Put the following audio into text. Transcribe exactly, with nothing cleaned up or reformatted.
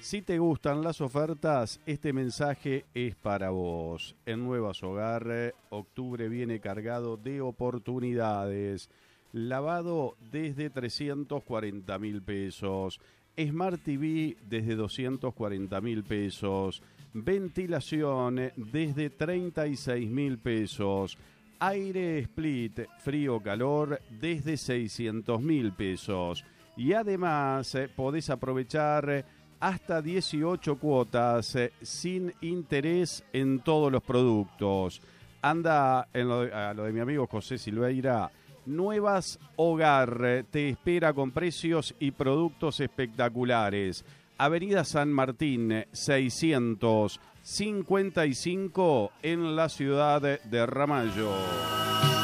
Si te gustan las ofertas, este mensaje es para vos. En Nuevas Hogar, octubre viene cargado de oportunidades. Lavado desde trescientos cuarenta mil pesos. Smart T V desde doscientos cuarenta mil pesos. Ventilación desde treinta y seis mil pesos. Aire split, frío-calor desde seiscientos mil pesos. Y además eh, podés aprovechar hasta dieciocho cuotas eh, sin interés en todos los productos. Anda en lo de, a lo de mi amigo José Silveira. Nuevas Hogar eh, te espera con precios y productos espectaculares. Avenida San Martín seiscientos cincuenta y cinco en la ciudad de Ramallo.